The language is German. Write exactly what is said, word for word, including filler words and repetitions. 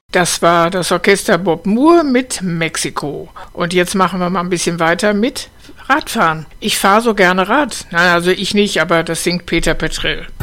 Das war das Orchester Bob Moore mit Mexiko. Und jetzt machen wir mal ein bisschen weiter mit Radfahren. Ich fahre so gerne Rad. Na, also ich nicht, aber das singt Peter Petrell.